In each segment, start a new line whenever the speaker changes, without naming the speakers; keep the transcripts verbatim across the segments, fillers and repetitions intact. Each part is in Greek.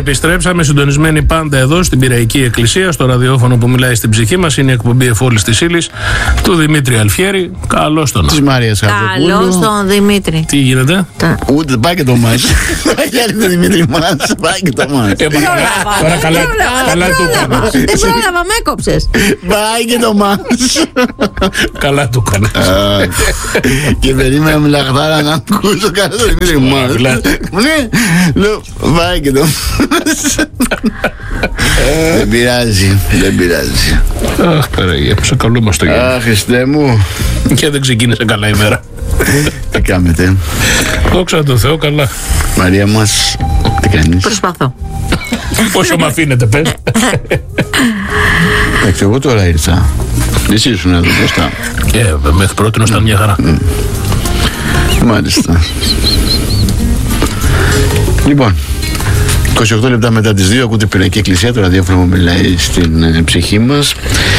Επιστρέψαμε συντονισμένοι πάντα εδώ στην Πειραϊκή Εκκλησία, στο ραδιόφωνο που μιλάει στην ψυχή μας. Είναι η εκπομπή Εφόλης της Ύλης του Δημήτρη Αλφιέρη. Καλώς τον.
Της Μαρίας Χατζοπούλου.
Καλώς τον Δημήτρη.
Τι γίνεται?
Ούτε πάει και το μας. Πάει το Δημήτρη μας. Πάει και το μας.
Τώρα καλά, καλά του έκανα.
Δεν πρόλαβα, με έκοψες.
Πάει και το μας.
Καλά του έκανα.
Και περίμενα με λαχτάρα να ακούσω καλά το Δημήτρη μας. Ναι, λέω πάει και το μας. Δεν πειράζει, δεν πειράζει.
Αχ, Παναγία, σε καλούμαστε.
Αχ, Χριστέ μου.
Και δεν ξεκίνησε καλά ημέρα.
Τι κάνετε?
Δόξα τω Θεώ, καλά.
Μαρία μας, τι κάνεις?
Προσπαθώ.
Πόσο με αφήνετε, πες.
Εντάξει, εγώ τώρα ήρθα. Εσύ ήσουν εδώ μπροστά.
Ε, μέχρι πρώτη ήταν μια χαρά.
Μάλιστα. Λοιπόν, είκοσι οκτώ λεπτά μετά τις δύο ακούτε Πειραϊκή Εκκλησία, το ραδιόφωνο που μιλάει στην ε, ψυχή μας.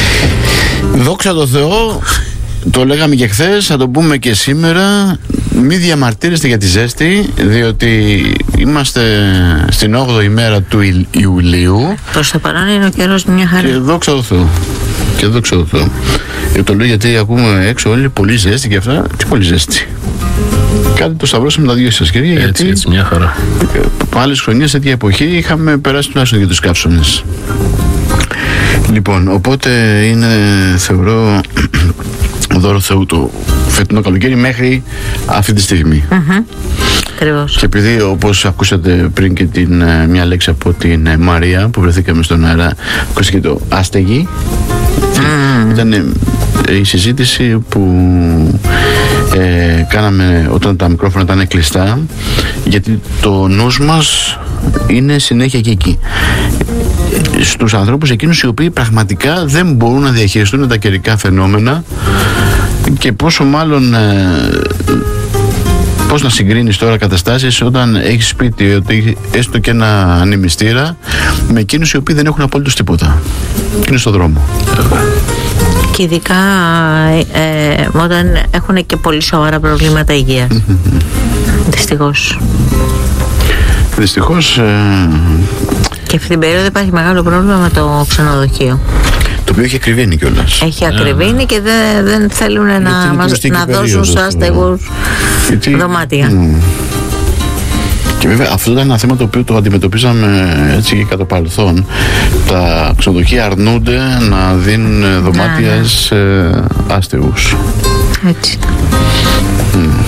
Δόξα τω Θεώ, το λέγαμε και χθες, θα το πούμε και σήμερα. Μη διαμαρτύρεστε για τη ζέστη, διότι είμαστε στην όγδοη μέρα του Ιουλίου.
Προς το παρόν είναι ο καιρός μια χαρά.
Και δόξα τω Θεώ. Και δόξα τω Θεώ. Και το λέω γιατί ακούμε έξω όλοι πολύ ζέστη και αυτά. Τι πολύ ζέστη? Κάτι το σταυρώσαμε τα δυο σας, κυρία.
Έτσι,
γιατί
έτσι, μια χαρά.
άλλες χρονιές, τέτοια εποχή, είχαμε περάσει τουλάχιστον για τους καύσονες. Λοιπόν, οπότε είναι, θεωρώ, δώρο Θεού το φετινό καλοκαίρι μέχρι αυτή τη στιγμή.
Ακριβώς.
Και επειδή, όπως ακούσατε πριν και την, μια λέξη από την Μαρία που βρεθήκαμε στον αέρα, ακούσατε και το άστεγη. Mm. Ήταν η συζήτηση που ε, κάναμε όταν τα μικρόφωνα ήταν κλειστά, γιατί το νους μας είναι συνέχεια και εκεί, στους ανθρώπους εκείνους οι οποίοι πραγματικά δεν μπορούν να διαχειριστούν τα καιρικά φαινόμενα, και πόσο μάλλον ε, πώς να συγκρίνεις τώρα καταστάσεις όταν έχεις σπίτι ότι έστω και ένα ανεμιστήρα με εκείνους οι οποίοι δεν έχουν απόλυτος τίποτα και είναι στον δρόμο.
Και ειδικά ε, όταν έχουν και πολύ σοβαρά προβλήματα υγείας. Δυστυχώς.
Δυστυχώς. Ε...
Και αυτή την περίοδο υπάρχει μεγάλο πρόβλημα με το ξενοδοχείο.
Το οποίο έχει ακριβήνει κιόλας.
Έχει ακριβήνει και δεν, δεν θέλουν να, μας, να δώσουν στους άστεγους δωμάτια. Mm.
Και βέβαια αυτό ήταν ένα θέμα το οποίο το αντιμετωπίζαμε έτσι και κατά παρελθόν. Τα ξενοδοχεία αρνούνται να δίνουν δωμάτια yeah. σε άστεγους.
Έτσι.
Mm.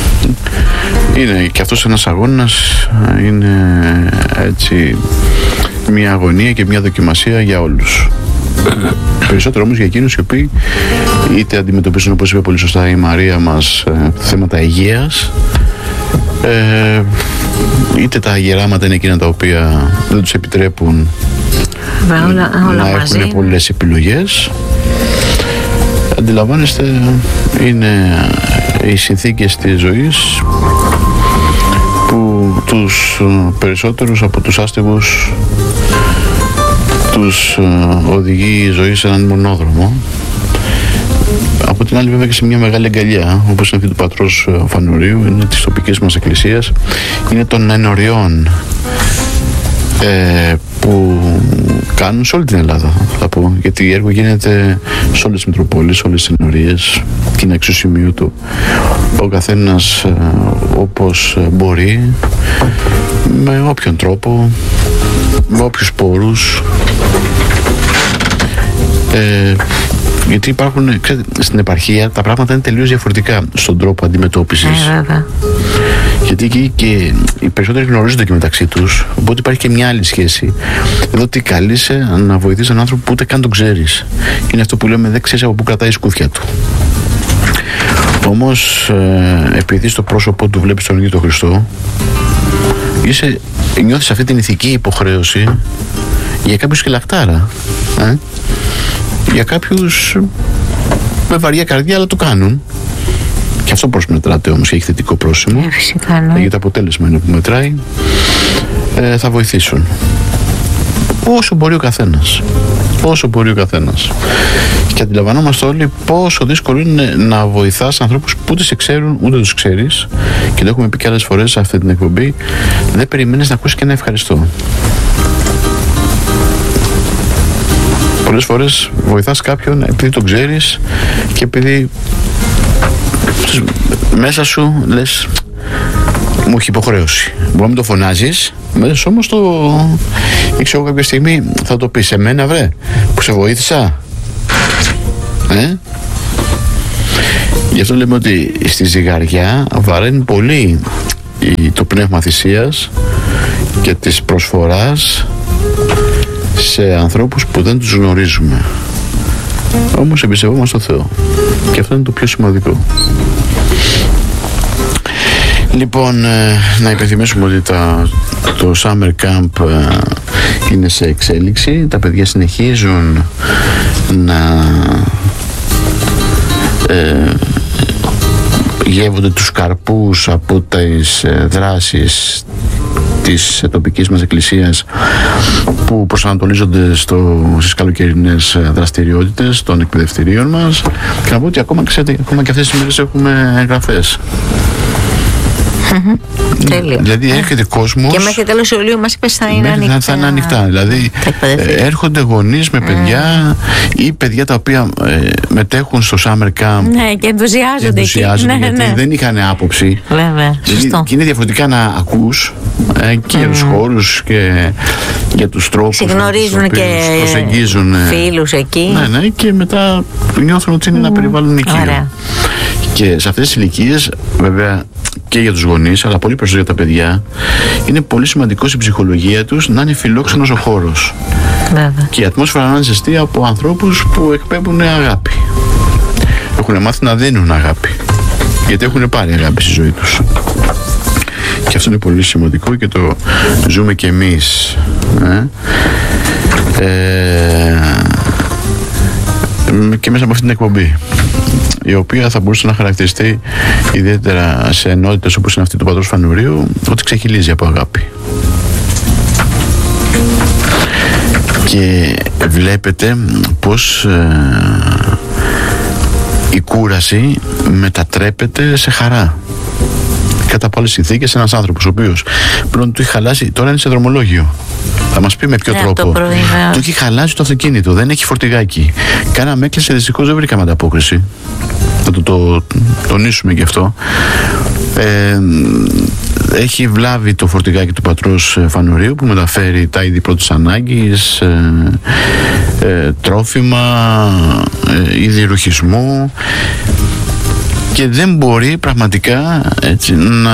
Είναι και αυτός ένας αγώνας, είναι έτσι μια αγωνία και μια δοκιμασία για όλους. Περισσότερο όμως για εκείνους οι οποίοι είτε αντιμετωπίζουν, όπως είπε πολύ σωστά η Μαρία μας, θέματα υγείας, ε, είτε τα γεράματα είναι εκείνα τα οποία δεν τους επιτρέπουν
όλα, όλα
να
μαζί.
έχουν πολλές επιλογές. Αντιλαμβάνεστε, είναι οι συνθήκες της ζωής που τους περισσότερους από τους άστεγους τους οδηγεί η ζωή σε έναν μονόδρομο. Από την άλλη βέβαια και σε μια μεγάλη αγκαλιά, όπως είναι αυτή του πατρός Φανουρίου, είναι της τοπικής μας εκκλησίας, είναι των ενωριών ε, που κάνουν σε όλη την Ελλάδα, θα πω, γιατί έργο γίνεται σε όλες τις Μητροπόλεις, σε όλες τις ενωρίες και είναι εξωσημείωτο. Ο καθένας ε, όπως μπορεί, με όποιον τρόπο, με όποιους πόρους, ε, γιατί υπάρχουν, ξέρετε, στην επαρχία τα πράγματα είναι τελείως διαφορετικά στον τρόπο αντιμετώπισης.
Ε,
γιατί εκεί και οι περισσότεροι γνωρίζονται και μεταξύ τους, οπότε υπάρχει και μια άλλη σχέση. Εδώ τι καλείσαι να βοηθήσεις έναν άνθρωπο που ούτε καν τον ξέρεις. Είναι αυτό που λέμε, δεν ξέρεις από πού κρατάει η σκούφια του. Όμως ε, επειδή στο πρόσωπό του βλέπεις τον ίδιο τον Χριστό, είσαι, νιώθεις αυτή την ηθική υποχρέωση για κάποιους και λακτάρα, ε? Για κάποιους με βαριά καρδιά, αλλά το κάνουν. Και αυτό προσμετράται όμως και έχει θετικό πρόσημο.
Ε, φυσικά, ναι.
Γιατί το αποτέλεσμα είναι που μετράει. Ε, θα βοηθήσουν. όσο μπορεί ο καθένας. Όσο μπορεί ο καθένας. Και αντιλαμβανόμαστε όλοι πόσο δύσκολο είναι να βοηθάς ανθρώπους που ούτε σε ξέρουν ούτε τους ξέρεις. Και το έχουμε πει και άλλες φορές σε αυτή την εκπομπή. Δεν περιμένεις να ακούσεις και ένα ευχαριστώ. Πολλές φορές βοηθάς κάποιον επειδή τον ξέρεις και επειδή μέσα σου λες μου έχει υποχρέωση. Μπορεί να μην το φωνάζεις, μέσα όμως το ξέρω κάποια στιγμή θα το πεις σε μένα βρε που σε βοήθησα. Ε? Γι' αυτό λέμε ότι στη ζυγαριά βαραίνει πολύ το πνεύμα θυσίας και της προσφοράς σε ανθρώπους που δεν τους γνωρίζουμε. Όμως εμπιστευόμαστε στο Θεό και αυτό είναι το πιο σημαντικό. Λοιπόν, να υπενθυμίσουμε ότι τα, το Summer Camp είναι σε εξέλιξη. Τα παιδιά συνεχίζουν να ε, γεύονται τους καρπούς από τις δράσεις της τοπικής μας εκκλησίας που προσανατολίζονται στο, στις καλοκαιρινές δραστηριότητες των εκπαιδευτηρίων μας. Και να πω ότι ακόμα, ξέρετε, ακόμα και αυτές τις μέρες έχουμε εγγραφές.
Mm-hmm. Τέλειο.
Δηλαδή έρχεται κόσμος.
Και μέχρι τέλος Ιουλίου μας είπες θα είναι ανοιχτά.
Θα είναι ανοιχτά. Δηλαδή έρχονται γονείς με παιδιά mm. ή παιδιά τα οποία ε, μετέχουν στο Summer Camp.
Ναι, και ενθουσιάζονται,
ενθουσιάζονται
εκεί.
Γιατί
ναι, ναι.
δεν είχαν άποψη.
Βέβαια.
Δηλαδή, και είναι διαφορετικά να ακούς ε, και mm. για τους χώρους και για τους τρόπους.
Συγνωρίζουν και
προσεγγίζουν
φίλους εκεί.
Ναι, ναι, και μετά νιώθουν ότι είναι mm. ένα περιβάλλον οικείο.
Ωραία.
Και σε αυτές τις ηλικίες, βέβαια, και για τους γονείς, αλλά πολύ περισσότερο για τα παιδιά, είναι πολύ σημαντικό στην ψυχολογία τους να είναι φιλόξενος ο χώρος.
Βέβαια. Και
η ατμόσφαιρα να είναι ζεστή από ανθρώπους που εκπέμπουν αγάπη. Έχουν μάθει να δίνουν αγάπη, γιατί έχουν πάρει αγάπη στη ζωή τους. Και αυτό είναι πολύ σημαντικό και το ζούμε και εμείς. Ε? Ε, και μέσα από αυτή την εκπομπή, η οποία θα μπορούσε να χαρακτηριστεί ιδιαίτερα σε ενότητες όπως είναι αυτή του Πατρός Φανουρίου, ότι ξεχυλίζει από αγάπη. Και βλέπετε πως ε, η κούραση μετατρέπεται σε χαρά. Κατά από άλλες συνθήκες, ένας άνθρωπος ο οποίος πρώτον του έχει χαλάσει, τώρα είναι σε δρομολόγιο. Θα μας πει με ποιο
ναι,
τρόπο.
Το πρωί, ναι.
Του έχει χαλάσει το αυτοκίνητο, δεν έχει φορτηγάκι. Κάναμε έκκληση, δυστυχώς δεν βρήκαμε ανταπόκριση. Θα το, το τονίσουμε γι' αυτό. Ε, έχει βλάβει το φορτηγάκι του Πατρός Φανουρίου που μεταφέρει τα είδη πρώτης ανάγκης, ε, ε, τρόφιμα, ε, είδη ρουχισμού, και δεν μπορεί πραγματικά έτσι, να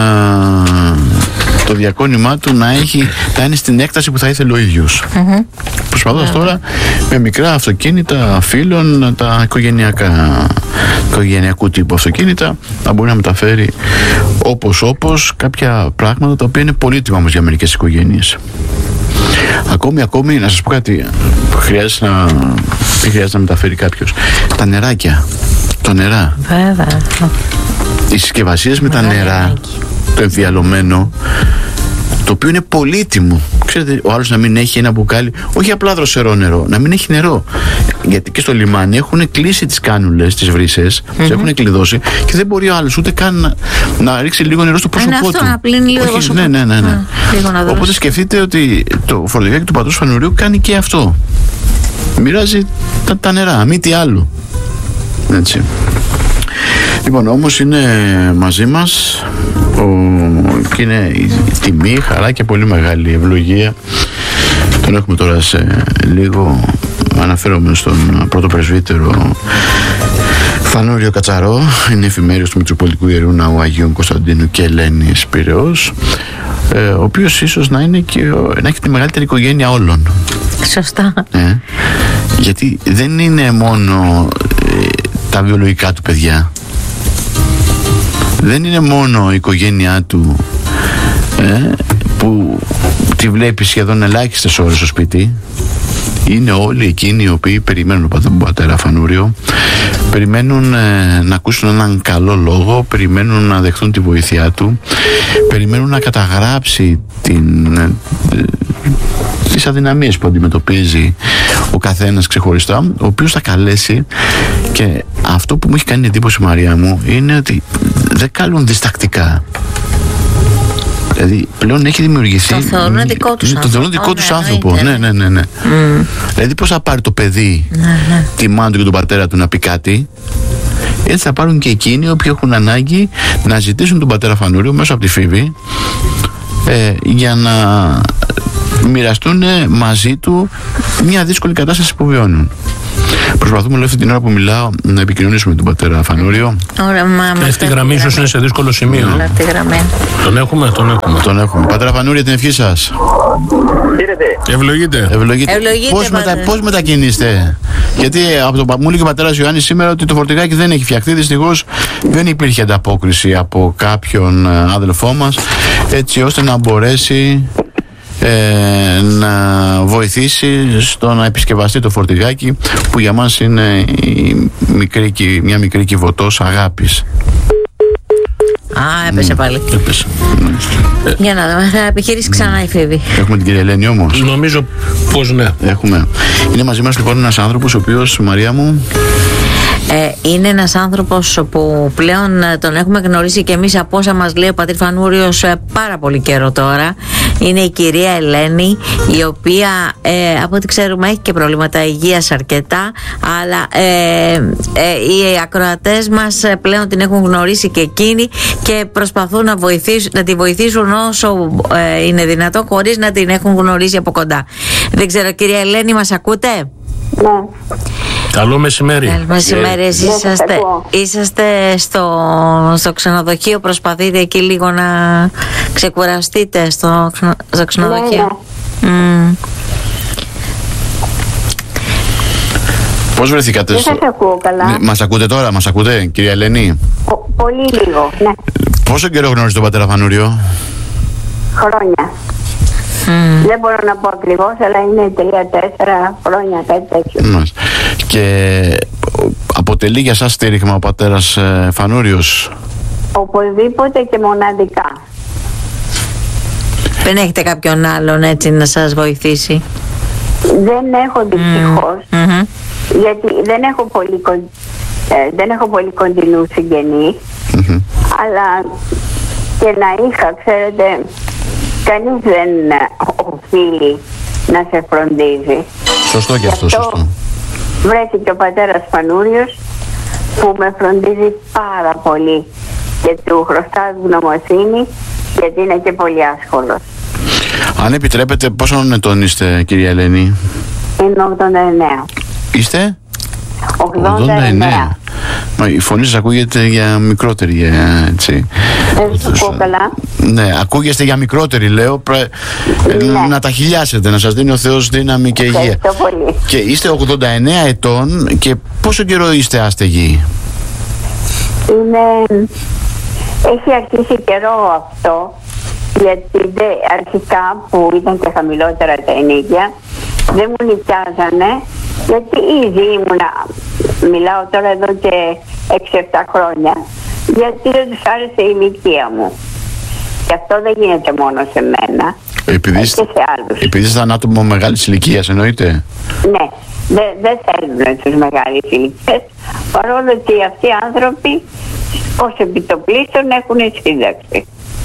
το διακόνημά του να, έχει, να είναι στην έκταση που θα ήθελε ο ίδιος. Mm-hmm. Προσπαθώντας yeah. τώρα με μικρά αυτοκίνητα φίλων, τα οικογενειακά, οικογενειακού τύπου αυτοκίνητα, να μπορεί να μεταφέρει όπως όπως κάποια πράγματα τα οποία είναι πολύτιμα όμως για μερικές οικογένειες. Ακόμη, ακόμη, να σας πω κάτι, χρειάζεται να, χρειάζεται να μεταφέρει κάποιος. Τα νεράκια. Το νερά.
Βέβαια.
Οι συσκευασίες με τα νερά, το εμφιαλωμένο, το οποίο είναι πολύτιμο. Ξέρετε, ο άλλος να μην έχει ένα μπουκάλι, όχι απλά δροσερό νερό, να μην έχει νερό. Γιατί και στο λιμάνι έχουν κλείσει τις κάνουλες, τις βρύσες, mm-hmm. τις έχουν κλειδώσει και δεν μπορεί ο άλλος ούτε καν να, να ρίξει λίγο νερό στο πρόσωπό
είναι
του.
Αυτό, να πλύνει λίγο
όχι, ναι, ναι, ναι, ναι.
Α,
οπότε σκεφτείτε ότι το φορτηγάκι του Πατρός Φανουρίου κάνει και αυτό. Μοιράζει τα, τα νερά, μη τι άλλο. Έτσι. Λοιπόν, όμως είναι μαζί μας ο, και είναι η τιμή, η χαρά και πολύ μεγάλη ευλογία. Τον έχουμε τώρα σε λίγο. Αναφέρομαι στον πρώτο πρεσβύτερο Φανούριο Κατσαρό. Είναι εφημέριος του Μητροπολιτικού Ιερού Ναού Αγίων Κωνσταντίνου και Ελένης Πειραιώς, ε, ο οποίος ίσως να είναι και να έχει τη μεγαλύτερη οικογένεια όλων.
Σωστά.
ε, Γιατί δεν είναι μόνο ε, τα βιολογικά του παιδιά, δεν είναι μόνο η οικογένειά του, ε, που τη βλέπει σχεδόν ελάχιστες ώρες στο σπίτι. Είναι όλοι εκείνοι οι οποίοι περιμένουν τον πατέρα Φανούριο, περιμένουν ε, να ακούσουν έναν καλό λόγο, περιμένουν να δεχθούν τη βοήθειά του, περιμένουν να καταγράψει την, ε, τις αδυναμίες που αντιμετωπίζει ο καθένας ξεχωριστά, ο οποίος θα καλέσει. Και αυτό που μου έχει κάνει εντύπωση, Μαρία μου, είναι ότι δεν κάνουν διστακτικά. Δηλαδή πλέον έχει δημιουργηθεί.
Το θεωρούν δικό τους άνθρωπο.
Το θεωρούν δικό τους άνθρωπο. Ναι, ναι, ναι. ναι. Mm. Δηλαδή πώς θα πάρει το παιδί ναι, ναι. τη μάνα του και τον πατέρα του να πει κάτι, έτσι θα πάρουν και εκείνοι οι οποίοι έχουν ανάγκη να ζητήσουν τον πατέρα Φανούριο μέσω από τη Φίβη ε, για να μοιραστούν μαζί του μια δύσκολη κατάσταση που βιώνουν. Προσπαθούμε όλη αυτή την ώρα που μιλάω να επικοινωνήσουμε με τον πατέρα Φανούριο.
Ωραία, μα.
Αυτή η γραμμή ίσως είναι σε δύσκολο σημείο.
Ναι. Αυτή γραμμή.
Τον έχουμε, τον έχουμε.
Τον έχουμε. Πατέρα Φανούριο, την ευχή σας.
Ευλογείτε.
Ευλογείτε. Πώς, μετα, πώς μετακινείστε? Γιατί από τον μου λέει και ο πατέρας Ιωάννης σήμερα ότι το φορτηγάκι δεν έχει φτιαχτεί. Δυστυχώς δεν υπήρχε ανταπόκριση από κάποιον άδελφό μας, έτσι ώστε να μπορέσει Ε, να βοηθήσει στο να επισκευαστεί το φορτηγάκι, που για μας είναι η μικρή, μια μικρή κυβωτός αγάπης.
Α, έπεσε mm. πάλι.
Έπεσε.
Mm. Για να δούμε, θα επιχειρήσει ξανά η Φίβη.
Έχουμε την κυρία Ελένη όμως.
Νομίζω πως ναι.
Έχουμε. Είναι μαζί μας λοιπόν ένας άνθρωπος ο οποίος, Μαρία μου,
Ε, είναι ένας άνθρωπος που πλέον τον έχουμε γνωρίσει και εμείς από όσα μας λέει ο πατήρ Φανούριος πάρα πολύ καιρό τώρα. Είναι η κυρία Ελένη, η οποία ε, από ό,τι ξέρουμε έχει και προβλήματα υγείας αρκετά, αλλά ε, ε, οι ακροατές μας πλέον την έχουν γνωρίσει και εκείνοι και προσπαθούν να, βοηθήσουν, να τη βοηθήσουν όσο ε, είναι δυνατό, χωρίς να την έχουν γνωρίσει από κοντά. Δεν ξέρω, κυρία Ελένη, μας ακούτε?
Ναι.
Καλό μεσημέρι.
Καλό μεσημέρι. Εσείς είσαστε, είσαστε στο, στο ξενοδοχείο, προσπαθείτε εκεί λίγο να ξεκουραστείτε στο, στο ξενοδοχείο.
Ναι, ναι. Mm.
Πώς βρεθήκατε?
Δεν σας ακούω καλά.
Ναι, μας ακούτε τώρα, μας ακούτε, κυρία Ελένη?
Πο, πολύ λίγο, ναι.
Πόσο καιρό γνωρίζετε τον πατέρα Φανούριο?
Χρόνια. Mm. Δεν μπορώ να πω ακριβώς, αλλά είναι τρία τέσσερα χρόνια, κάτι τέτοιο. Mm.
Και αποτελεί για σας στήριγμα ο πατέρας ε, Φανούριος?
Οπωσδήποτε και μοναδικά.
Δεν έχετε κάποιον άλλον έτσι να σας βοηθήσει?
Δεν έχω δυστυχώς, mm. mm-hmm. γιατί δεν έχω πολύ, ε, δεν έχω πολύ κοντινούς συγγενείς, mm-hmm. αλλά και να είχα, ξέρετε, κανείς δεν οφείλει να σε φροντίζει.
Σωστό και αυτό, σωστό.
Βρέθηκε ο πατέρας Φανούριος που με φροντίζει πάρα πολύ και του χρωστά γνωμοσύνη, γιατί είναι και πολύ άσχολος.
Αν επιτρέπετε, πόσων ετών είστε, κυρία Ελένη?
Είμαι ογδόντα εννέα.
Είστε?
ογδόντα εννέα.
Μα η φωνή σας ακούγεται για μικρότερη, έτσι.
Δεν σας ακούω καλά.
Ναι, ακούγεστε για μικρότερη, λέω. Πρέ... Ναι. Να τα χιλιάσετε, να σας δίνει ο Θεός δύναμη και υγεία.
Ευχαριστώ πολύ.
Και είστε ογδόντα εννέα ετών και πόσο καιρό είστε άστεγοι?
Είναι... Έχει αρχίσει καιρό αυτό, γιατί δε, αρχικά που ήταν και χαμηλότερα τα ενίκια δεν μου νοικιάζανε, γιατί ήδη ήμουνα, μιλάω τώρα εδώ και έξι εφτά χρόνια, γιατί δεν τους άρεσε η ηλικία μου. Και αυτό δεν γίνεται μόνο σε μένα,
επειδή,
και σε άλλους.
Επειδή είστε ένα άτομο μεγάλης ηλικίας, εννοείται?
Ναι, δεν δε θέλουν τους μεγάλες ηλικίες, παρόλο ότι αυτοί οι άνθρωποι ως επιτοπλίστων έχουν σύνταξη.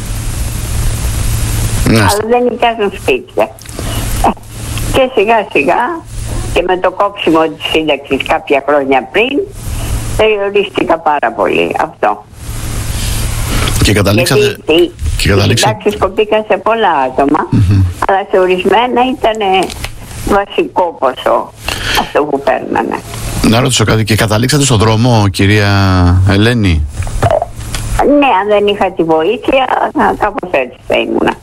Ναι. Αλλά δεν νοικιάζουν σπίτια. Και σιγά σιγά και με το κόψιμο της σύνταξης κάποια χρόνια πριν περιορίστηκα πάρα πολύ αυτό.
Και καταλήξατε...
Γιατί
και καταλήξατε...
οι συντάξεις κοπήκαν σε πολλά άτομα, mm-hmm. αλλά σε ορισμένα ήταν βασικό ποσό αυτό που παίρνανε.
Να ρωτήσω κάτι, και καταλήξατε στον δρόμο, κυρία Ελένη?
Ε, ναι, αν δεν είχα τη βοήθεια κάπως έτσι θα ήμουνα.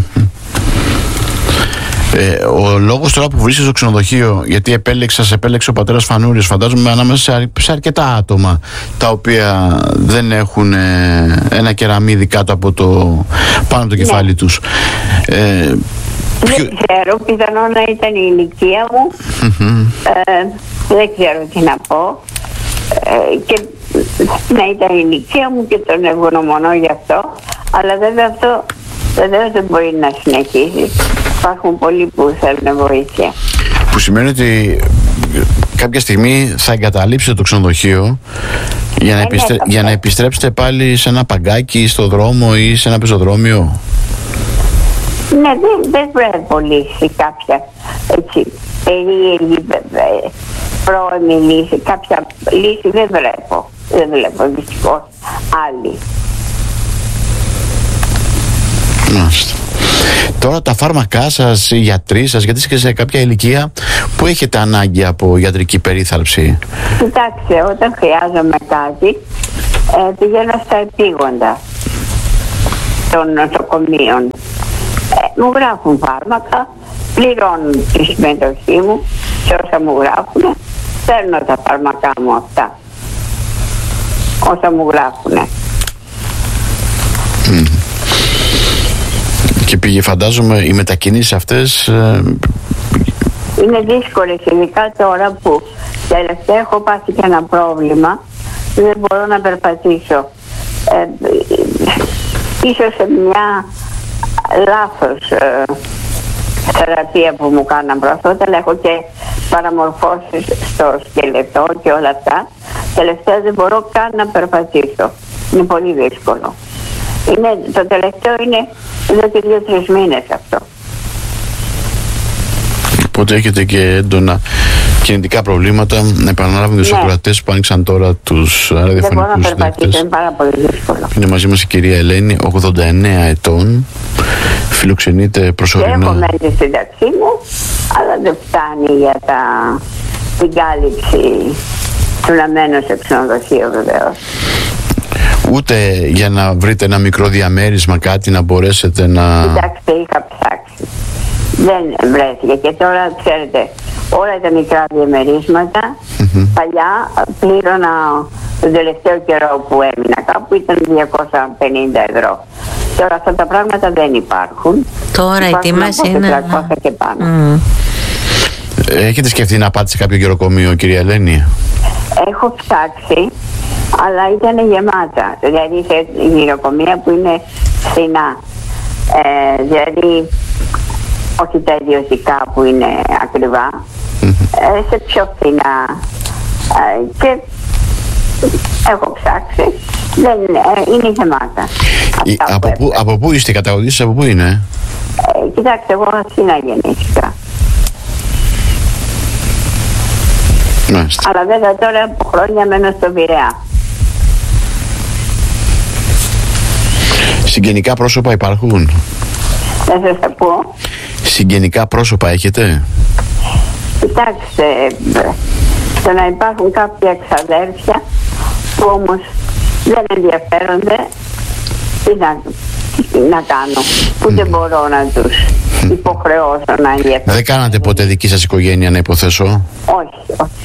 Ε, ο λόγος τώρα που βρίσκεσαι στο ξενοδοχείο, γιατί επέλεξα, σε επέλεξε ο πατέρας Φανούριος, φαντάζομαι ανάμεσα σε, αρ, σε αρκετά άτομα τα οποία δεν έχουν ε, ένα κεραμίδι κάτω από το, πάνω από το κεφάλι, ναι, τους. Ε,
Δεν ξέρω, πιθανόν να ήταν η ηλικία μου.
Mm-hmm.
Ε, δεν ξέρω τι να πω. Ε, και να ήταν η ηλικία μου και τον ευγνωμονώ γι' αυτό. Αλλά βέβαια αυτό βεβαίως δεν μπορεί να συνεχίσει. Υπάρχουν πολλοί που θέλουν βοήθεια.
Που σημαίνει ότι κάποια στιγμή θα εγκαταλείψετε το ξενοδοχείο για να, επιστρέ... για να επιστρέψετε πάλι σε ένα παγκάκι, στο δρόμο ή σε ένα πεζοδρόμιο.
Ναι, δεν, δεν βλέπω λύση κάποια έτσι περίεργη πρώιμη λύση. Κάποια λύση δεν βλέπω. Δεν βλέπω δυστυχώς άλλη.
Μάλιστα. Τώρα τα φάρμακά σας, οι γιατροί σας, γιατί είστε σε κάποια ηλικία που έχετε ανάγκη από ιατρική περίθαλψη.
Κοιτάξτε, όταν χρειάζομαι κάτι ε, πηγαίνω στα επίγοντα των νοσοκομείων. Ε, μου γράφουν φάρμακα, πληρώνουν τη συμμετοχή μου σε όσα μου γράφουν, παίρνω τα φάρμακά μου αυτά όσα μου γράφουν.
Mm. Και πήγε, φαντάζομαι, οι μετακινήσεις αυτές ε...
είναι δύσκολες, ειδικά τώρα που τελευταία έχω πάθει και ένα πρόβλημα, δεν μπορώ να περπατήσω. Ε, ίσως σε μια λάθος ε, θεραπεία που μου κάναν πρώτα, έχω και παραμορφώσεις στο σκελετό και όλα αυτά. Τελευταία δεν μπορώ καν να περπατήσω. Είναι πολύ δύσκολο. Είναι, το τελευταίο είναι εδώ και δύο-τρεις μήνες αυτό.
Οπότε έχετε και έντονα κινητικά προβλήματα. Να επαναλάβουμε τους ακροατές που άνοιξαν τώρα τους ραδιοφωνικούς.
Δεν μπορώ να περπατήσω, είναι πάρα πολύ δύσκολο.
Είναι μαζί μας η κυρία Ελένη, ογδόντα εννέα ετών. Φιλοξενείται προσωρινά.
Έχω μείνει στη σύνταξή μου, αλλά δεν φτάνει για τα... την κάλυψη του να μένω σε ξενοδοχείο βεβαίως.
Ούτε για να βρείτε ένα μικρό διαμέρισμα, κάτι να μπορέσετε να...
Κοιτάξτε, είχα ψάξει. Δεν βρέθηκε και τώρα ξέρετε όλα τα μικρά διαμερίσματα mm-hmm. παλιά πλήρωνα τον τελευταίο καιρό που έμεινα κάπου ήταν διακόσια πενήντα ευρώ. Τώρα αυτά τα πράγματα δεν υπάρχουν.
Τώρα οι τιμές είναι
τετρακόσια και πάνω.
Mm.
Έχετε σκεφτεί να πάτε σε κάποιο γεροκομείο, κυρία Ελένη?
Έχω ψάξει, αλλά ήταν γεμάτα. Δηλαδή σε γεροκομεία που είναι φθηνά. Ε, δηλαδή όχι τα ιδιωτικά που είναι ακριβά, mm-hmm. ε, σε πιο φθηνά. Ε, και έχω ψάξει, δεν ε, είναι γεμάτα.
Η, από, που, από πού είστε, καταγωγής από πού είναι?
Ε, κοιτάξτε, εγώ Αθήνα γεννήθηκα.
Μάλιστα.
Αλλά βέβαια τώρα από χρόνια μένω στον Πειραιά.
Συγγενικά πρόσωπα υπάρχουν?
Δεν σας τα πω.
Συγγενικά πρόσωπα έχετε?
Κοιτάξτε, το να υπάρχουν κάποια εξαδέρφια που όμως δεν ενδιαφέρονται, τι να, τι να κάνω, που δεν μπορώ να τους υποχρεώσω να ενδιαφέρονται.
Δεν κάνατε ποτέ δική σας οικογένεια, να υποθέσω?
Όχι, όχι.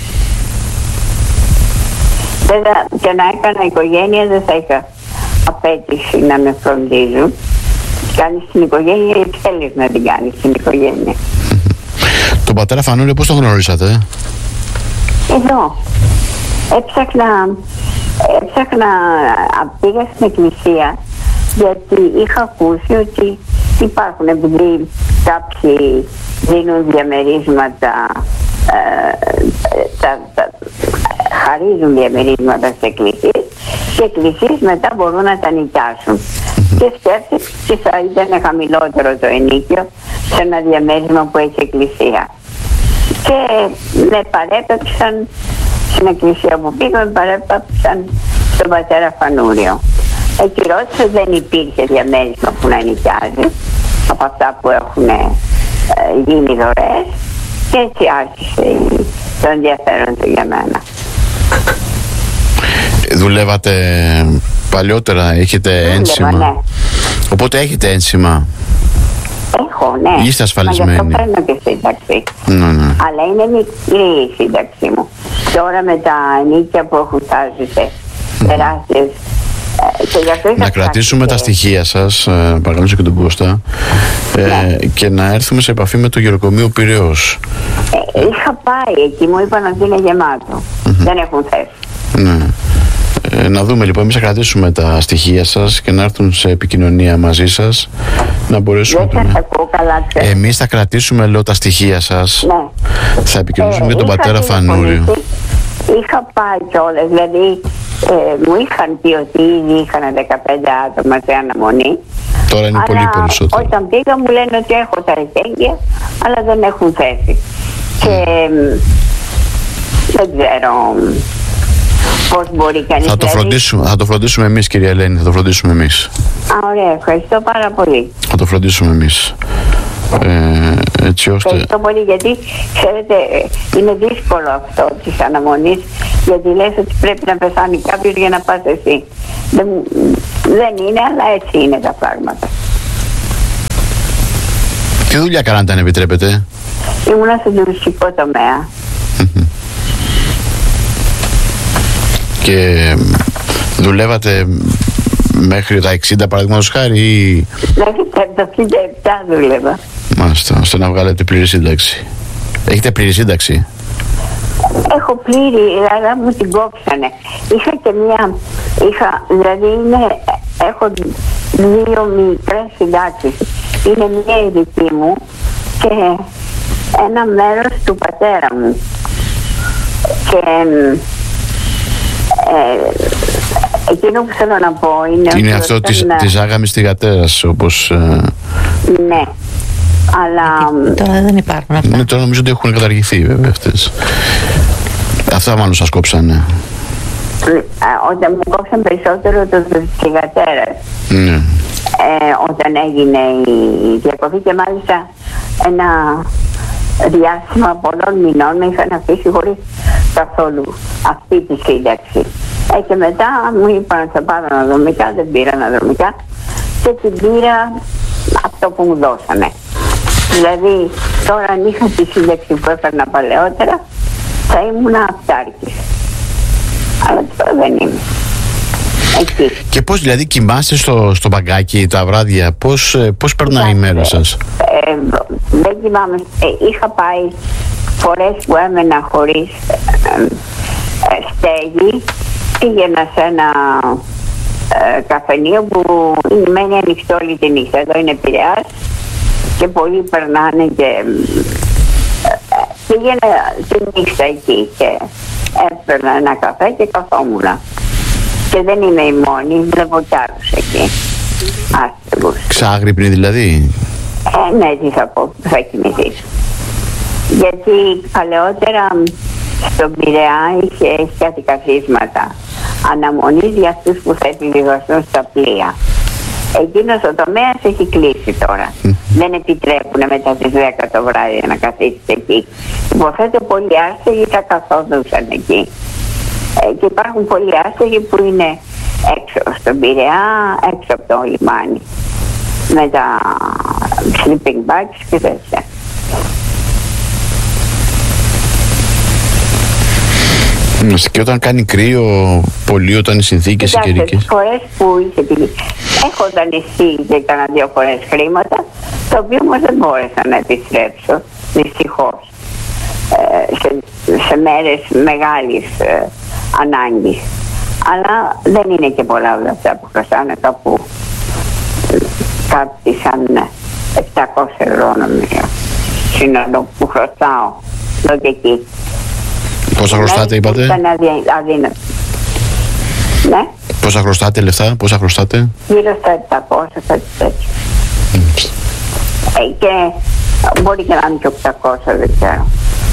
Βέβαια, και να έκανα οικογένεια δεν θα είχα απέτηση να με φροντίζουν. Κάνεις την οικογένεια ή θέλεις να την κάνεις την οικογένεια.
Τον πατέρα Φανούριο πώς τον γνωρίσατε?
Εδώ. Έψαχνα, έψαχνα, πήγα στην εκκλησία γιατί είχα ακούσει ότι υπάρχουν, επειδή κάποιοι δίνουν διαμερίσματα, ε, τα, τα, χαρίζουν διαμερίσματα σε εκκλησίες και εκκλησίες μετά μπορούν να τα νοικιάσουν. Και σκέφτηκα ότι θα ήταν χαμηλότερο το ενοίκιο σε ένα διαμέρισμα που έχει εκκλησία. Και με παρέπεψαν στην εκκλησία που πήγα, με παρέπεψαν στον πατέρα Φανούριο. Εκεί ρώτησα, δεν υπήρχε διαμέρισμα που να νοικιάζει από αυτά που έχουν ε, γίνει δωρεές, και έτσι άρχισε το ενδιαφέρον του για μένα.
Δουλεύατε παλιότερα, έχετε
Δούλευα,
ένσημα?
Ναι.
Οπότε έχετε ένσημα?
Έχω, ναι.
Είστε ασφαλισμένοι?
Μα γι' αυτό παίρνω και σύνταξη.
Ναι, ναι.
Αλλά είναι μικρή η σύνταξη μου. Τώρα με τα ενίκια που έχουν φτάσει σε τεράστιες
Να κρατήσουμε τα στοιχεία σας, παρακαλώ και τον Κώστα, ναι. ε, και να έρθουμε σε επαφή με το γεροκομείο Πειραιώς.
Ε, είχα πάει εκεί, μου είπαν ότι είναι γεμάτο. Mm-hmm. Δεν έχουν θέση.
Ναι. Ε, να δούμε λοιπόν, εμείς θα κρατήσουμε τα στοιχεία σας και να έρθουν σε επικοινωνία μαζί σας, να μπορέσουμε.
Δεν σας ακούω καλά, ξέρω.
Εμείς θα κρατήσουμε, λέω, τα στοιχεία σας.
Ναι.
Θα επικοινωνήσουμε με
ε,
τον πατέρα Φανούριο.
Είχα πάει κιόλας, δηλαδή ε, μου είχαν πει ότι ήδη είχαν δεκαπέντε άτομα σε αναμονή.
Τώρα είναι
αλλά
πολύ περισσότερο.
Όταν πήγα μου λένε ότι έχω τα εχέγγυα, αλλά δεν έχουν θέση. Και ε, δεν ξέρω πώς μπορεί κανείς.
Θα το,
δηλαδή...
φροντίσουμε, θα το φροντίσουμε εμείς, κυρία Ελένη, θα το φροντίσουμε εμείς.
Α, ωραία, ευχαριστώ πάρα πολύ.
Θα το φροντίσουμε εμείς. Ε, έτσι ώστε...
Ευχαριστώ πολύ, γιατί ξέρετε είναι δύσκολο αυτό της αναμονής, γιατί λες ότι πρέπει να πεθάνει κάποιος για να πας εσύ. Δεν, δεν είναι, αλλά έτσι είναι τα πράγματα.
Τι δουλειά κάνατε, αν επιτρέπετε?
Ήμουνα στον τουριστικό τομέα.
Και δουλεύατε μέχρι τα εξήντα, παραδείγματος χάρη, ή...
Μέχρι τα εβδομήντα επτά δούλευα.
Μάλιστα, ώστε να βγάλετε πλήρη σύνταξη. Έχετε πλήρη σύνταξη?
Έχω πλήρη, αλλά μου την κόψανε. Είχα και μια, είχα, δηλαδή είναι, έχω δύο μικρές συντάξεις. Είναι μια η δική μου και ένα μέρος του πατέρα μου. Και ε, εκείνο που θέλω να πω είναι...
Είναι αυτό της, να... της άγαμης θυγατέρας, όπως... Ε...
Ναι. Αλλά...
Τώρα δεν υπάρχουν αυτά.
Ναι, τώρα νομίζω ότι έχουν καταργηθεί βέβαια αυτές. Αυτά μάλλον σας κόψανε.
Όταν μου κόψαν περισσότερο το της θυγατέρας.
Ναι.
Ε, όταν έγινε η διακοπή και μάλιστα ένα διάστημα πολλών μηνών με είχαν αφήσει χωρίς καθόλου αυτή τη σύνταξη. Ε, και μετά μου είπαν ότι θα πάρω αναδρομικά, δεν πήρα αναδρομικά και την πήρα αυτό που μου δώσανε. Δηλαδή τώρα αν είχα τη σύνταξη που έπαιρνα παλαιότερα θα ήμουν αυτάρκης. Αλλά τώρα δεν είμαι. Εκεί.
Και πώς δηλαδή κοιμάστε στο, στο μπαγκάκι τα βράδια, πώς, πώς περνάει η μέρα σας?
Ε, δεν κοιμάμαι. Ε, είχα πάει φορές που έμενα χωρίς ε, ε, στέγη. Πήγαινα σε ένα ε, καφενείο που μένει ανοιχτό όλη τη νύχτα. Εδώ είναι Πειραιάς και πολλοί περνάνε και ε, πήγαινα τη νύχτα εκεί και έπαιρνα ένα καφέ και καθόμουν. Και δεν είμαι η μόνη, βλέπω κι άλλους εκεί. Άστεγους.
Ξάγρυπνοι δηλαδή?
Ε, ναι, τι θα πω, θα κοιμηθείς. Γιατί παλαιότερα στον Πειραιά είχε κάτι καθίσματα αναμονής για αυτούς που θα επιβιβαστούν στα πλοία. Εκείνος ο τομέας έχει κλείσει τώρα. Mm. Δεν επιτρέπουν μετά τις δέκα το βράδυ να καθίσετε εκεί. Υποθέτω πολλοί άστεγοι θα καθόντουσαν εκεί. Ε, και υπάρχουν πολλοί άστεγοι που είναι έξω στον Πειραιά, έξω από το λιμάνι, με τα sleeping bags και τέτοια.
Και όταν κάνει κρύο πολύ, όταν οι συνθήκες οι καιρικές?
Τις φορές που είχε πει, έχω δανειστεί και έκανα δύο φορές χρήματα, το οποίο όμως δεν μπόρεσα να επιστρέψω, δυστυχώς, ε, σε, σε μέρες μεγάλης ε, ανάγκης. Αλλά δεν είναι και πολλά όλα αυτά που χρωστάνε, κάπου κάτι σαν επτακόσια ευρώ νομίζω σύνολο που χρωστάω εδώ και εκεί.
Πόσα χρωστάτε είπατε?
Ήταν αδύνατο. Ναι.
Πόσα χρωστάτε λεφτά, πόσα χρωστάτε?
Γύρω στα επτακόσια, κάτι τέτοιο. Mm. Ε, και μπορεί και να είναι και οκτακόσια, δεν ξέρω.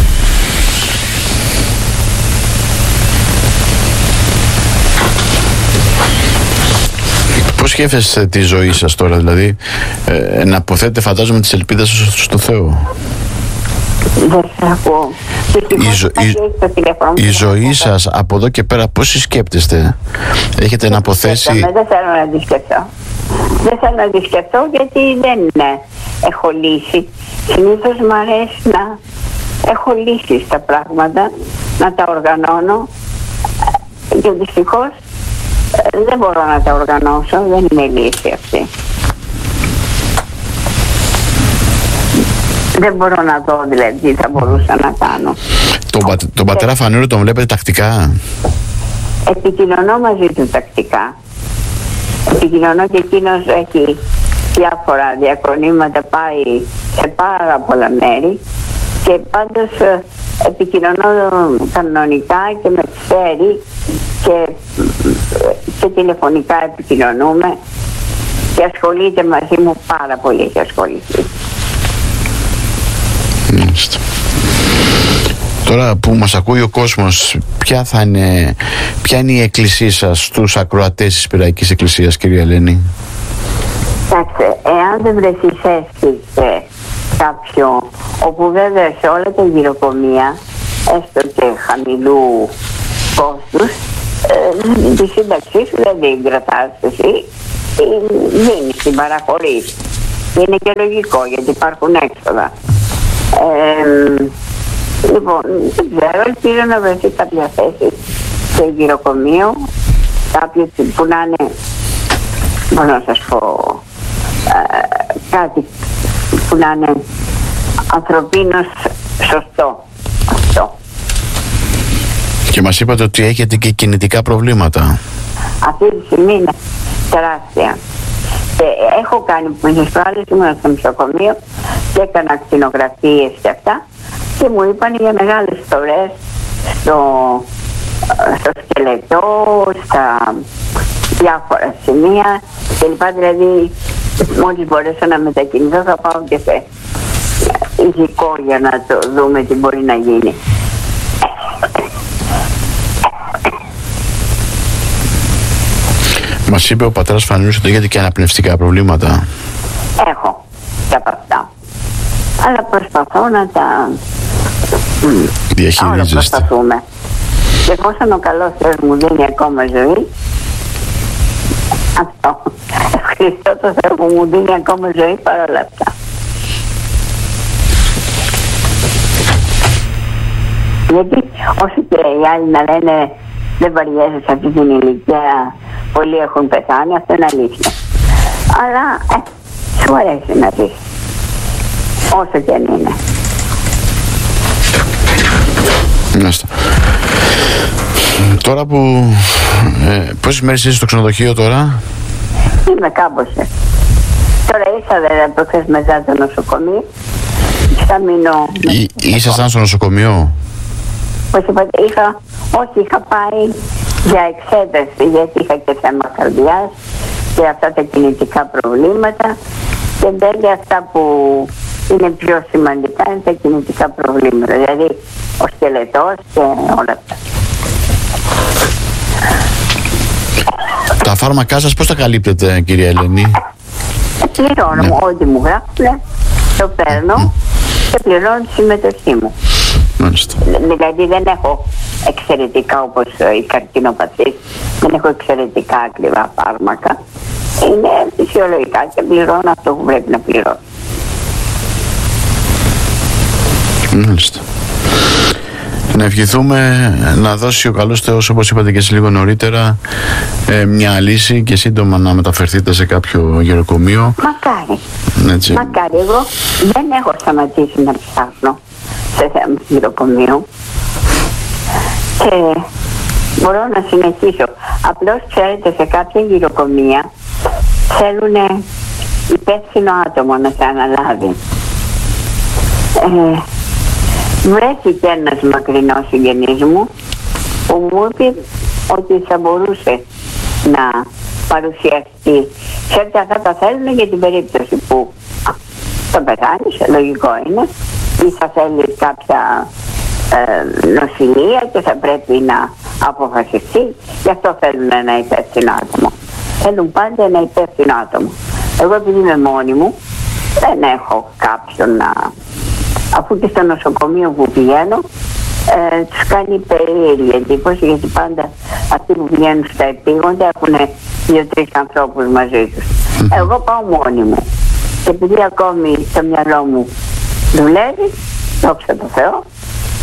Πώς σκέφτεστε τη ζωή σας τώρα, δηλαδή ε, να αποθέτετε φαντάζομαι τις ελπίδες σας στο Θεό?
Δεν σε ακούω.
Η, ζω, η, η ζωή σας από εδώ και πέρα πώς σκέπτεστε? Έχετε να αποθέσει?
Δεν θέλω να τη σκεφτώ. Δεν θέλω να τη σκεφτώ γιατί δεν ναι, έχω λύσει. Συνήθως μου αρέσει να έχω λύσει στα πράγματα, να τα οργανώνω και δυστυχώς δεν μπορώ να τα οργανώσω, δεν είναι λύση αυτή. Δεν μπορώ να δω δηλαδή τι θα μπορούσα να κάνω.
Τον, πα, τον πατέρα Φανούριο τον βλέπετε τακτικά?
Επικοινωνώ μαζί του τακτικά. Επικοινωνώ και εκείνος έχει διάφορα διακονήματα, πάει σε πάρα πολλά μέρη και πάντως επικοινωνώ κανονικά και με ξέρει και, και τηλεφωνικά επικοινωνούμε και ασχολείται μαζί μου πάρα πολύ, έχει ασχοληθεί.
Μάλιστα. Τώρα που μας ακούει ο κόσμος, ποια θα είναι, ποια είναι η εκκλησία σας στους ακροατές της Πειραϊκής Εκκλησίας, κυρία Ελένη?
Κοιτάξτε, εάν δεν βρεθείς έσχη σε κάποιο, όπου βέβαια σε όλα τα γυροκομεία, έστω και χαμηλού κόστους, ε, τη σύνταξή σου δεν την κρατάς εσύ, την δίνεις, την παραχωρείς. Είναι και λογικό γιατί υπάρχουν έξοδα. Ε, λοιπόν, δεν ξέρω, ελπίζω να βρεθεί κάποια θέση σε γυροκομείο, κάποιο που να είναι, μπορώ να σας πω, ε, κάτι που να είναι ανθρωπίνως σωστό. Αυτό.
Και μας είπατε ότι έχετε και κινητικά προβλήματα.
Αυτή τη στιγμή είναι τεράστια. Και έχω κάνει πολλές φορές, ήμουν στο νοσοκομείο και έκανα ακτινογραφίες και αυτά και μου είπαν για μεγάλες φορές στο, στο σκελετό, στα διάφορα σημεία κλπ. Δηλαδή μόλις μπορέσω να μετακινηθώ θα πάω και σε ειδικό για να το δούμε τι μπορεί να γίνει.
Μας είπε ο πατέρας Φανούλης ότι έχετε και αναπνευστικά προβλήματα.
Έχω και από αυτά. Αλλά προσπαθώ να τα
διαχειρίζεστε.
Όλα προσπαθούμε. Και εφόσον ο καλός Θεός μου δίνει ακόμα ζωή, αυτό. Ευχαριστώ το Θεό που μου δίνει ακόμα ζωή παρόλα αυτά. Γιατί όσο και οι άλλοι να λένε δεν βαριέσαι σε αυτή την ηλικία, πολλοί έχουν πεθάνει, αυτό είναι αλήθεια. Αλλά ε, σου αρέσει να ζεις, όσο και αν είναι.
Μάλιστα. Τώρα που ε, πόσες μέρες είσαι στο ξενοδοχείο τώρα?
Είμαι κάμποσε. Τώρα ήρθα βέβαια προχθές μετά το νοσοκομείο. Θα μείνω...
Ήσασταν στο νοσοκομείο?
Πώς είπατε, είχα, όχι είχα πάει για εξέταση γιατί είχα και θέμα καρδιάς και αυτά τα κινητικά προβλήματα και εν τέλει αυτά που είναι πιο σημαντικά είναι τα κινητικά προβλήματα, δηλαδή ο σκελετός και όλα αυτά.
Τα φάρμακά σας πώς τα καλύπτετε, κυρία Ελένη?
Πληρώνω, ναι. Ό,τι μου γράφουν το παίρνω mm. και πληρώνω τη συμμετοχή μου.
Μάλιστα.
Δηλαδή δεν έχω εξαιρετικά όπως οι καρκινοπαθείς, δεν έχω εξαιρετικά ακριβά φάρμακα. Είναι φυσιολογικά και πληρώνω αυτό που πρέπει να πληρώνω.
Μάλιστα. Να ευχηθούμε να δώσει ο καλός Θεός, όπως είπατε και εσείς λίγο νωρίτερα, ε, μια λύση και σύντομα να μεταφερθείτε σε κάποιο γεροκομείο.
Μακάρι.
Έτσι.
Μακάρι. Εγώ δεν έχω σταματήσει να ψάχνω σε θέμα γεροκομείου και μπορώ να συνεχίσω. Απλώς ξέρετε, σε κάποια γεροκομεία θέλουν υπεύθυνο άτομο να σε αναλάβει. Ε, βρέθηκε ένας μακρινός συγγενής μου που μου είπε ότι θα μπορούσε να παρουσιαστεί. Ξέρετε, αυτά τα θέλουν για την περίπτωση που θα πεθάνεις, λογικό είναι, ή θα θέλει κάποια ε, νοσηλεία και θα πρέπει να αποφασιστεί. Γι' αυτό θέλουν ένα υπεύθυνο άτομο. Θέλουν πάντα ένα υπεύθυνο άτομο. Εγώ επειδή είμαι μόνη μου δεν έχω κάποιον να... Αφού και στο νοσοκομείο που πηγαίνω ε, τους κάνει περίεργη εντύπωση γιατί πάντα αυτοί που πηγαίνουν στα επίγοντα έχουν δύο-τρεις ανθρώπους μαζί τους. Εγώ πάω μόνη μου και επειδή ακόμη το μυαλό μου δουλεύει, δόξα τω Θεώ,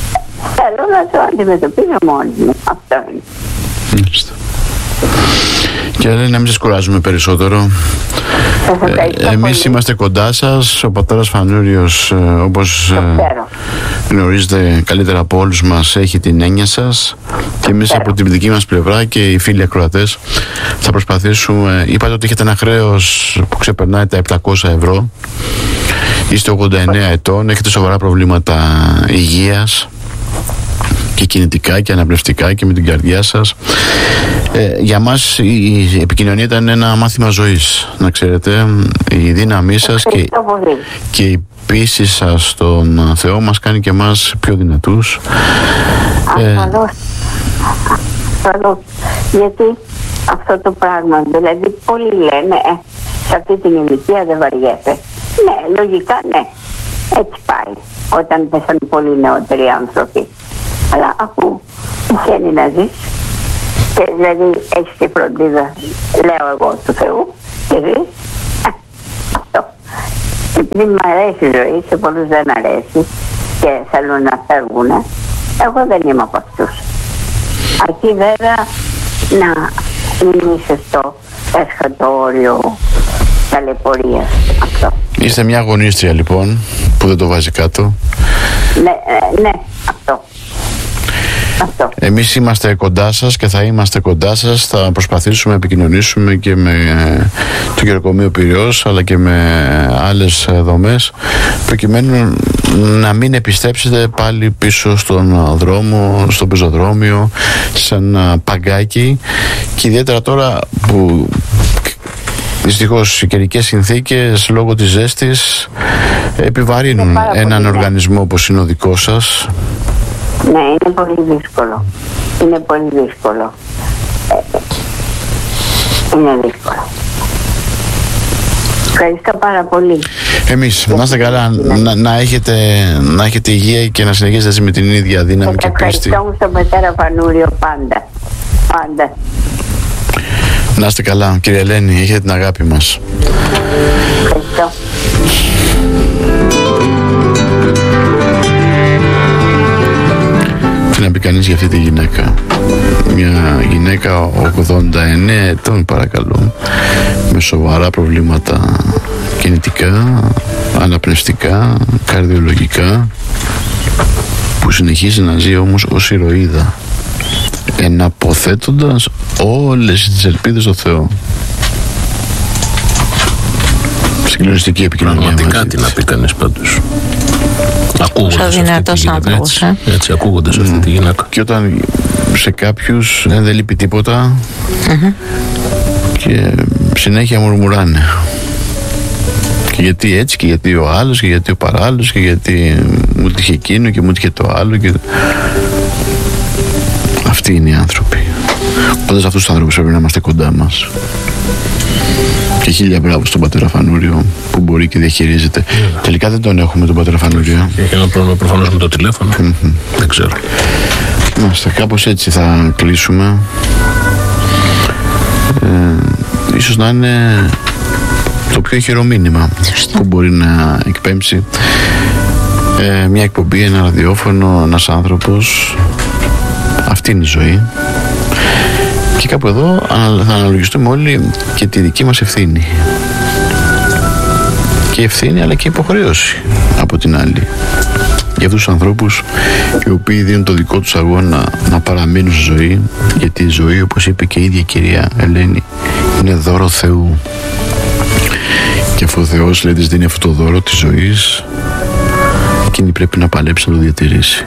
θέλω να το αντιμετωπίζω μόνη μου. Αυτό είναι.
Και λέει να μην σας κουράζουμε περισσότερο. Ε, εμείς είμαστε κοντά σας. Ο πατέρας Φανούριος, ε, όπως ε, γνωρίζετε καλύτερα από όλους μας, έχει την έννοια σας. Και εμείς από την δική μας πλευρά και οι φίλοι ακροατές θα προσπαθήσουμε. Είπατε ότι έχετε ένα χρέος που ξεπερνάει τα επτακόσια ευρώ. Είστε ογδόντα εννέα ετών, έχετε σοβαρά προβλήματα υγείας και κινητικά και αναπνευστικά και με την καρδιά σας. Ε, για μας η επικοινωνία ήταν ένα μάθημα ζωής, να ξέρετε. Η δύναμή σας και, και η πίστη σας στον Θεό μας κάνει και εμάς πιο δυνατούς.
Ασφαλώς. Ασφαλώς. Γιατί αυτό το πράγμα, δηλαδή πολλοί λένε ε, σε αυτή την ηλικία δεν βαριέται. Ναι, λογικά ναι. Έτσι πάει όταν πέσαν πολύ νεότεροι άνθρωποι. Αλλά αφού τυχαίνει να ζεις, και δηλαδή έχεις τη φροντίδα, λέω εγώ, του Θεού, και ζεις, ε, αυτό. Επειδή μου αρέσει η ζωή, σε πολλούς δεν αρέσει και θέλουν να φεύγουν, εγώ δεν είμαι από αυτούς. Αρκεί βέβαια να μην είσαι στο έσχατο όριο ταλαιπωρίας. Αυτό.
Είστε μια αγωνίστρια λοιπόν που δεν το βάζει κάτω.
Ναι, ε, ναι, αυτό. Αυτό.
Εμείς είμαστε κοντά σας και θα είμαστε κοντά σας. Θα προσπαθήσουμε να επικοινωνήσουμε και με το Γεροκομείο Πειραιώς αλλά και με άλλες δομές προκειμένου να μην επιστρέψετε πάλι πίσω στον δρόμο, στο πεζοδρόμιο, σε ένα παγκάκι, και ιδιαίτερα τώρα που δυστυχώς οι καιρικές συνθήκες λόγω της ζέστης επιβαρύνουν έναν οργανισμό όπως είναι ο δικός σας.
Ναι, είναι πολύ δύσκολο. Είναι πολύ δύσκολο. Ε, είναι δύσκολο. Ευχαριστώ πάρα πολύ.
Εμείς, να είστε καλά, να, να, έχετε, να έχετε υγεία και να συνεχίσετε έτσι με την ίδια δύναμη και, και πίστη.
Ευχαριστώ στον πατέρα Φανούριο πάντα. Πάντα.
Να είστε καλά, κύριε Ελένη, έχετε την αγάπη μας.
Ευχαριστώ.
Τι να πει κανείς για αυτή τη γυναίκα? Μια γυναίκα ογδόντα εννέα ετών, παρακαλώ, με σοβαρά προβλήματα κινητικά, αναπνευστικά, καρδιολογικά, που συνεχίζει να ζει όμως ως ηρωίδα, εναποθέτοντας όλες τις ελπίδες στο Θεό. Συγκλονιστική επικοινωνία.
Πραγματικά τι να πει κανείς πάντως.
Ακούγοντας δυνατός άνθρωπος,
ε? Έτσι, ακούγοντας mm. αυτή τη γυναίκα.
Και όταν σε κάποιους ε, δεν λείπει τίποτα mm-hmm. και συνέχεια μουρμουράνε. Και γιατί έτσι, και γιατί ο άλλος, και γιατί ο παράλληλος, και γιατί μου τύχε εκείνο και μου τύχε το άλλο. Και... αυτοί είναι οι άνθρωποι. Όντας αυτούς τους άνθρωπους πρέπει να είμαστε κοντά μας. Και χίλια μπράβο στον πατέρα Φανούριο που μπορεί και διαχειρίζεται. Yeah. Τελικά δεν τον έχουμε τον πατέρα Φανούριο.
Έχει ένα πρόβλημα προφανώς με το τηλέφωνο. Mm-hmm. Δεν ξέρω.
Μάλιστα, κάπως έτσι θα κλείσουμε. Ε, ίσως να είναι το πιο ηχηρό μήνυμα που μπορεί να εκπέμψει ε, μια εκπομπή, ένα ραδιόφωνο, ένας άνθρωπος. Αυτή είναι η ζωή. Και κάπου εδώ θα αναλογιστούμε όλοι και τη δική μας ευθύνη. Και ευθύνη αλλά και υποχρέωση από την άλλη. Για αυτούς τους ανθρώπους οι οποίοι δίνουν το δικό τους αγώνα να παραμείνουν στη ζωή. Γιατί η ζωή, όπως είπε και η ίδια η κυρία Ελένη, είναι δώρο Θεού. Και αφού ο Θεός λέει της δίνει αυτό το δώρο της ζωής, εκείνη πρέπει να παλέψει να το διατηρήσει.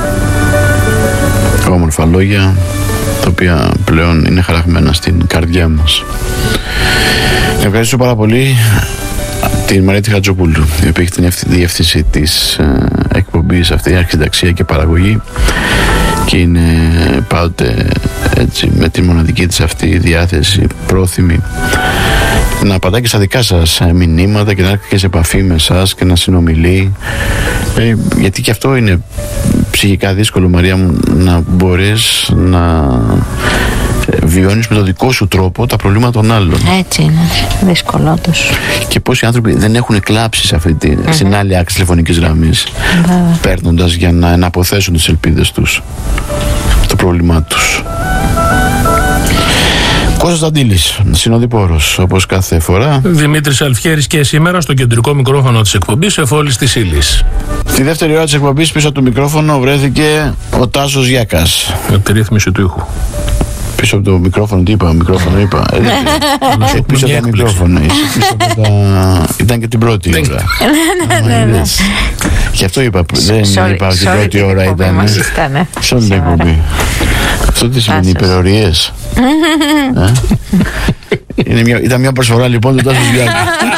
Όμορφα λόγια, τα οποία πλέον είναι χαραγμένα στην καρδιά μας. Ευχαριστώ πάρα πολύ την Μαρία Χατζοπούλου, η οποία έχει την διεύθυνση της ε, εκπομπής αυτή, αρχισυνταξία και παραγωγή, και είναι πάντοτε έτσι με τη μοναδική της αυτή διάθεση, πρόθυμη να απαντάει και στα δικά σας μηνύματα και να έρχεται και σε επαφή με εσάς και να συνομιλεί, ε, γιατί και αυτό είναι ψυχικά δύσκολο, Μαρία μου, να μπορείς να βιώνεις με τον δικό σου τρόπο τα προβλήματα των άλλων.
Έτσι είναι, δύσκολο τους.
Και πόσοι άνθρωποι δεν έχουν κλάψει σε αυτή τη, mm-hmm. στην άλλη άκρη τηλεφωνικής γραμμής, mm-hmm. παίρνοντας για να εναποθέσουν τις ελπίδες τους, το πρόβλημά τους. Κώστας Αντίλης, συνοδοιπόρος, όπως κάθε φορά.
Δημήτρης Αλφιέρης και σήμερα στο κεντρικό μικρόφωνο της εκπομπής Εφόλης της Ύλης.
Στη δεύτερη ώρα της εκπομπής πίσω από το μικρόφωνο βρέθηκε ο Τάσος Γιάκας.
Με τη ρύθμιση του ήχου.
Πίσω από το μικρόφωνο, τι είπα, μικρόφωνο είπα. Ε, ε, πίσω από το μικρόφωνο. Πίσω από τα... Ήταν και την πρώτη ώρα.
Ναι, ναι.
Γι' αυτό είπα, δεν είπα ότι την πρώτη ώρα ήταν. Σε όλη την εκπομπή. Αυτό τι σημαίνει, υπερορίες? Ήταν μια προσφορά λοιπόν του Τάσου Γιάννη.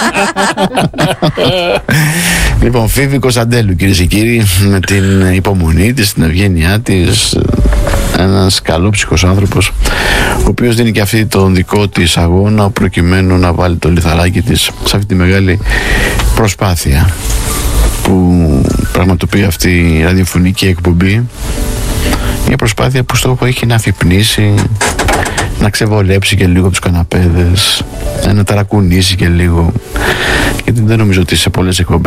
Λοιπόν, Φίβη Κωνσταντέλου, κυρίες και κύριοι, με την υπομονή της, την ευγένειά της, ένας καλόψυχος άνθρωπος, ο οποίος δίνει και αυτή τον δικό της αγώνα προκειμένου να βάλει το λιθαράκι της σε αυτή τη μεγάλη προσπάθεια που πραγματοποιεί αυτή η ραδιοφωνική εκπομπή. Μια προσπάθεια που στόχο έχει να αφυπνίσει, να ξεβολέψει και λίγο τους καναπέδες, να ταρακουνήσει και λίγο, γιατί δεν νομίζω ότι σε πολλές εκπομπές